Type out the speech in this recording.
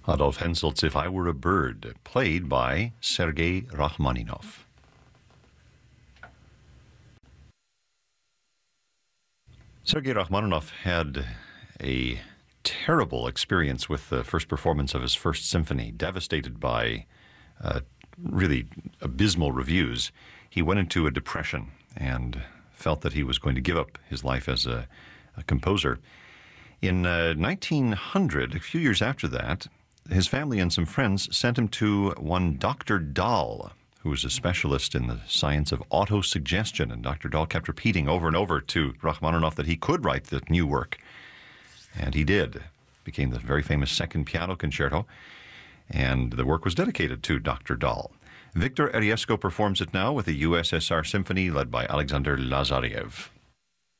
Adolf Henselt's If I Were a Bird, played by Sergei Rachmaninoff. Sergei Rachmaninoff had a terrible experience with the first performance of his first symphony. Devastated by really abysmal reviews, he went into a depression and felt that he was going to give up his life as a composer. In 1900, a few years after that, his family and some friends sent him to one Dr. Dahl, who was a specialist in the science of autosuggestion. And Dr. Dahl kept repeating over and over to Rachmaninoff that he could write the new work. And he did. Became the very famous Second Piano Concerto. And the work was dedicated to Dr. Dahl. Victor Eriesko performs it now with the USSR Symphony led by Alexander Lazariev.